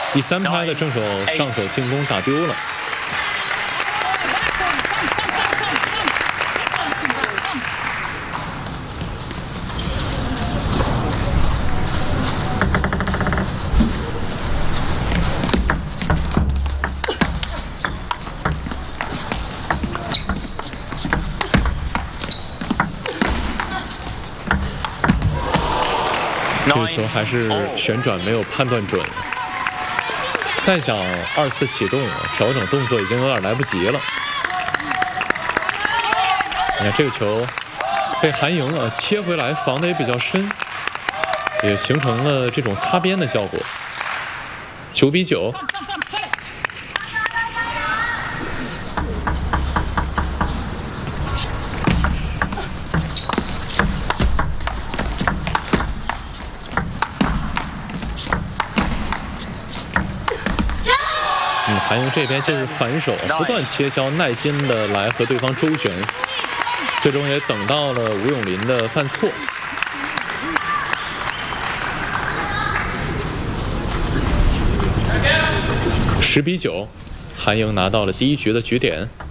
第3拍的正手上手进攻打丢了。这个球还是旋转没有判断准，再想2次启动调整动作已经有点来不及了。你看这个球被韩莹切回来，防的也比较深，也形成了这种擦边的效果。9比9。韩莹这边就是反手，不断切削，耐心的来和对方周旋，最终也等到了吴永林的犯错。10比9，韩莹拿到了第1局的局点。